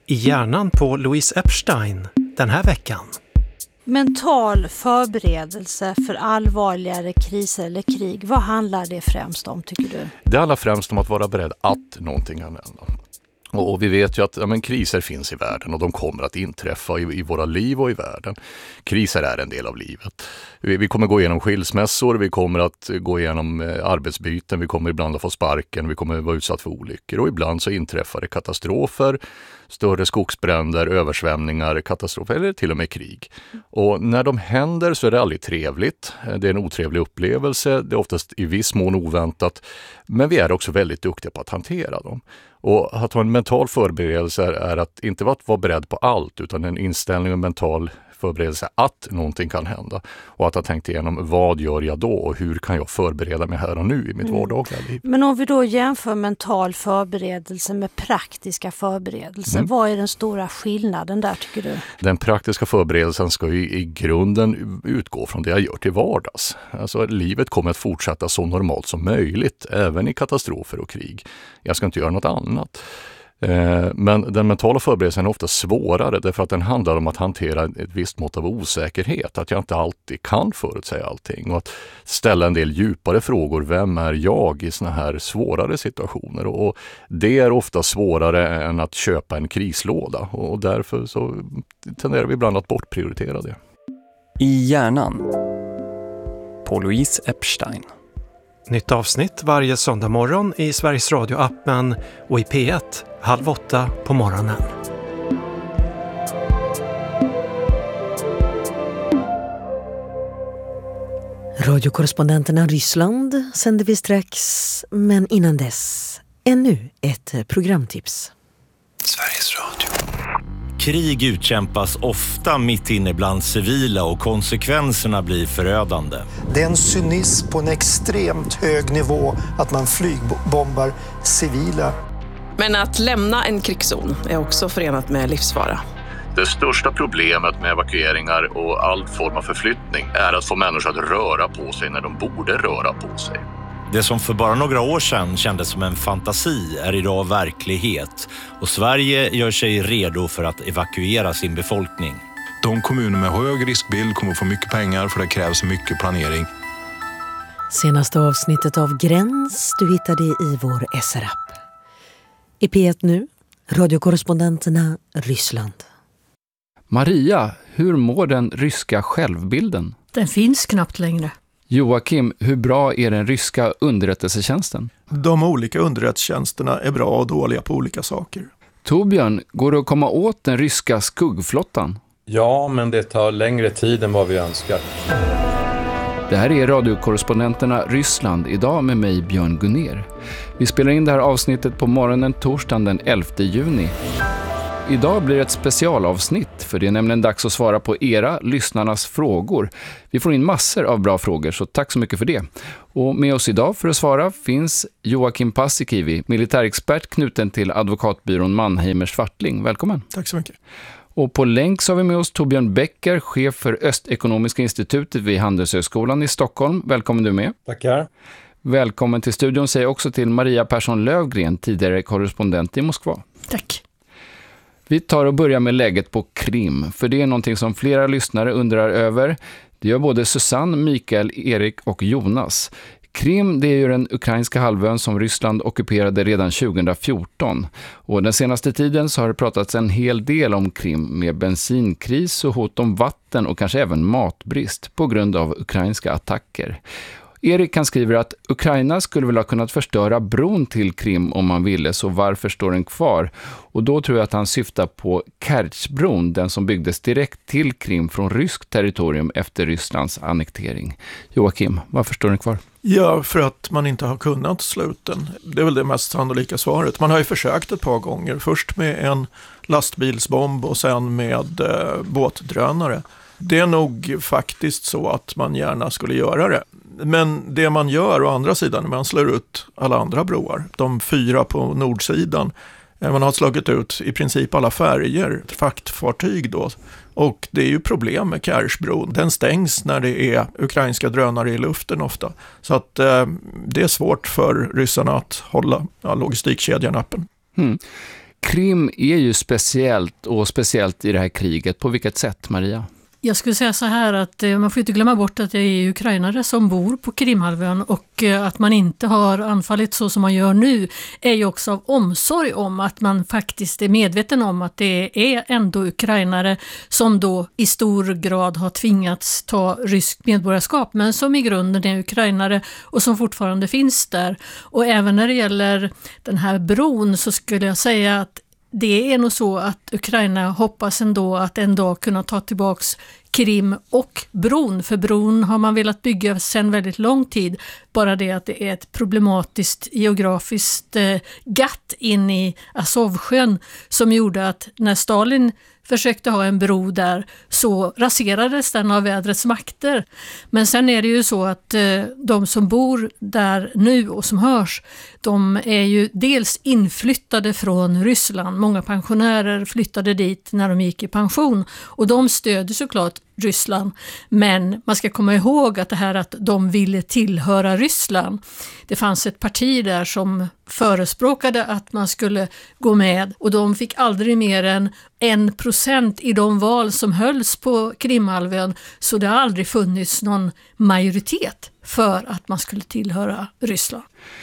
I hjärnan på Louise Epstein den här veckan. Mental förberedelse för allvarligare kriser eller krig. Vad handlar det främst om, tycker du? Det handlar främst om att vara beredd att någonting kan hända. Och vi vet ju att kriser finns i världen och de kommer att inträffa i våra liv och i världen. Kriser är en del av livet. Vi kommer gå igenom skilsmässor, vi kommer att gå igenom arbetsbyten, vi kommer ibland att få sparken, vi kommer att vara utsatt för olyckor och ibland så inträffar det katastrofer, större skogsbränder, översvämningar, katastrofer eller till och med krig. Och när de händer så är det aldrig trevligt. Det är en otrevlig upplevelse, det är oftast i viss mån oväntat, men vi är också väldigt duktiga på att hantera dem. Och att ha en mental förberedelse är att inte vara beredd på allt utan en inställning och mental förberedelse att någonting kan hända. Och att ha tänkt igenom vad gör jag då och hur kan jag förbereda mig här och nu i mitt vardagliga liv. Men om vi då jämför mental förberedelse med praktiska förberedelser, vad är den stora skillnaden där, tycker du? Den praktiska förberedelsen ska ju i grunden utgå från det jag gör till vardags. Alltså livet kommer att fortsätta så normalt som möjligt, även i katastrofer och krig. Jag ska inte göra något annat. Men den mentala förberedelsen är ofta svårare därför att den handlar om att hantera ett visst mått av osäkerhet. Att jag inte alltid kan förutsäga allting och att ställa en del djupare frågor. Vem är jag i såna här svårare situationer? Och det är ofta svårare än att köpa en krislåda och därför så tenderar vi ibland att bortprioritera det. I hjärnan på Louise Epstein. Nytt avsnitt varje söndag morgon i Sveriges Radio-appen och i P1 7:30 på morgonen. Radiokorrespondenterna Ryssland sänder vi strax, men innan dess ännu ett programtips. Sveriges Radio. Krig utkämpas ofta mitt inne bland civila och konsekvenserna blir förödande. Det är en cynism på en extremt hög nivå att man flygbombar civila. Men att lämna en krigszon är också förenat med livsfara. Det största problemet med evakueringar och all form av förflyttning är att få människor att röra på sig när de borde röra på sig. Det som för bara några år sedan kändes som en fantasi är idag verklighet och Sverige gör sig redo för att evakuera sin befolkning. De kommuner med hög riskbild kommer få mycket pengar för det krävs mycket planering. Senaste avsnittet av Gräns du hittar det i vår SR-app. I P1 nu, radiokorrespondenterna Ryssland. Maria, hur mår den ryska självbilden? Den finns knappt längre. Joakim, hur bra är den ryska underrättelsetjänsten? De olika underrättelsetjänsterna är bra och dåliga på olika saker. Torbjörn, går det att komma åt den ryska skuggflottan? Ja, men det tar längre tid än vad vi önskar. Det här är radiokorrespondenterna Ryssland idag med mig Björn Gunner. Vi spelar in det här avsnittet på morgonen torsdagen den 11 juni. Idag blir det ett specialavsnitt för det är nämligen dags att svara på era, lyssnarnas frågor. Vi får in massor av bra frågor så tack så mycket för det. Och med oss idag för att svara finns Joakim Paasikivi, militärexpert knuten till advokatbyrån Mannheimer Swartling. Välkommen. Tack så mycket. Och på länk så har vi med oss Torbjörn Becker, chef för Östekonomiska institutet vid Handelshögskolan i Stockholm. Välkommen du med. Tackar. Välkommen till studion säger också till Maria Persson Lövgren, tidigare korrespondent i Moskva. Tack. Vi tar och börjar med läget på Krim, för det är någonting som flera lyssnare undrar över. Det gör både Susanne, Mikael, Erik och Jonas. Krim, det är ju den ukrainska halvön som Ryssland ockuperade redan 2014. Och den senaste tiden så har det pratats en hel del om Krim med bensinkris och hot om vatten och kanske även matbrist på grund av ukrainska attacker. Erik kan skriver att Ukraina skulle väl ha kunnat förstöra bron till Krim om man ville, så varför står den kvar? Och då tror jag att han syftar på Kertjbron, den som byggdes direkt till Krim från ryskt territorium efter Rysslands annektering. Joakim, varför står den kvar? Ja, för att man inte har kunnat slå ut den. Det är väl det mest sannolika svaret. Man har ju försökt ett par gånger. Först med en lastbilsbomb och sen med båtdrönare. Det är nog faktiskt så att man gärna skulle göra det. Men det man gör å andra sidan när man slår ut alla andra broar, de 4 på nordsidan, man har slagit ut i princip alla färger, fraktfartyg då. Och det är ju problem med Kertjbron. Den stängs när det är ukrainska drönare i luften ofta. Så att det är svårt för ryssarna att hålla logistikkedjan öppen. Krim är ju speciellt och speciellt i det här kriget. På vilket sätt, Maria? Jag skulle säga så här att man får inte glömma bort att det är ukrainare som bor på Krimhalvön och att man inte har anfallit så som man gör nu är ju också av omsorg om att man faktiskt är medveten om att det är ändå ukrainare som då i stor grad har tvingats ta ryskt medborgarskap men som i grunden är ukrainare och som fortfarande finns där. Och även när det gäller den här bron så skulle jag säga att det är nog så att Ukraina hoppas ändå att en dag kunna ta tillbaks Krim och bron. För bron har man velat bygga sedan väldigt lång tid. Bara det att det är ett problematiskt geografiskt gatt in i Azovsjön som gjorde att när Stalin försökte ha en bro där så raserades den av vädrets makter. Men sen är det ju så att de som bor där nu och som hörs, de är ju dels inflyttade från Ryssland. Många pensionärer flyttade dit när de gick i pension och de stöder såklart Ryssland. Men man ska komma ihåg att det här att de ville tillhöra Ryssland. Det fanns ett parti där som förespråkade att man skulle gå med och de fick aldrig mer än 1% i de val som hölls på Krimhalvön, så det har aldrig funnits någon majoritet för att man skulle tillhöra Ryssland.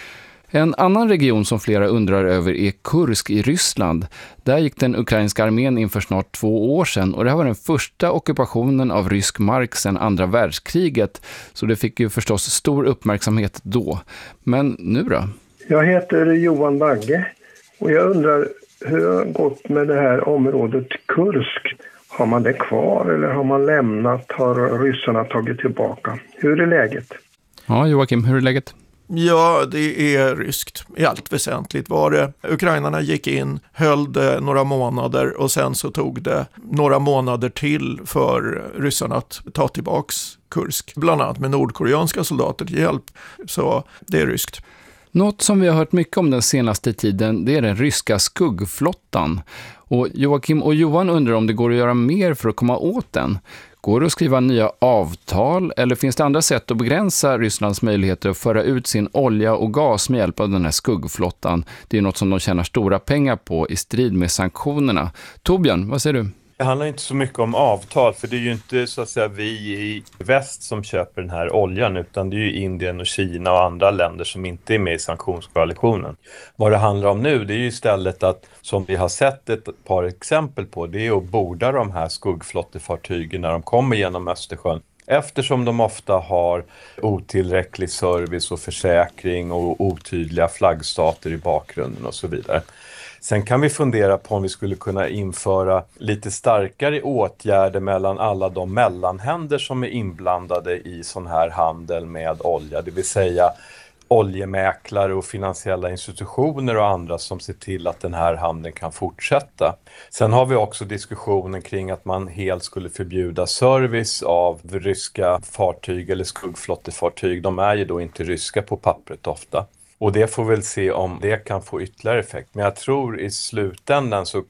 En annan region som flera undrar över är Kursk i Ryssland. Där gick den ukrainska armén in för snart 2 år sedan och det här var den första ockupationen av rysk mark sedan andra världskriget. Så det fick ju förstås stor uppmärksamhet då. Men nu då? Jag heter Johan Bagge och jag undrar hur det har gått med det här området Kursk. Har man det kvar eller har man lämnat? Har ryssarna tagit tillbaka? Hur är läget? Ja, Joakim, hur är läget? Ja, det är ryskt. I allt väsentligt var det. Ukrainarna gick in, höll det några månader och sen så tog det några månader till för ryssarna att ta tillbaks Kursk. Bland annat med nordkoreanska soldater till hjälp. Så det är ryskt. Något som vi har hört mycket om den senaste tiden, det är den ryska skuggflottan. Och Joakim och Johan undrar om det går att göra mer för att komma åt den. Går det att skriva nya avtal eller finns det andra sätt att begränsa Rysslands möjligheter att föra ut sin olja och gas med hjälp av den här skuggflottan? Det är något som de tjänar stora pengar på i strid med sanktionerna. Torbjörn, vad säger du? Det handlar inte så mycket om avtal, för det är ju inte så att säga vi i väst som köper den här oljan, utan det är ju Indien och Kina och andra länder som inte är med i sanktionskoalitionen. Vad det handlar om nu, det är ju istället att, som vi har sett ett par exempel på, det är att borda de här skuggflottefartygen när de kommer genom Östersjön. Eftersom de ofta har otillräcklig service och försäkring och otydliga flaggstater i bakgrunden och så vidare. Sen kan vi fundera på om vi skulle kunna införa lite starkare åtgärder mellan alla de mellanhänder som är inblandade i sån här handel med olja. Det vill säga oljemäklare och finansiella institutioner och andra som ser till att den här handeln kan fortsätta. Sen har vi också diskussionen kring att man helt skulle förbjuda service av ryska fartyg eller skuggflottefartyg. De är ju då inte ryska på pappret ofta. Och det får väl se om det kan få ytterligare effekt. Men jag tror i slutändan så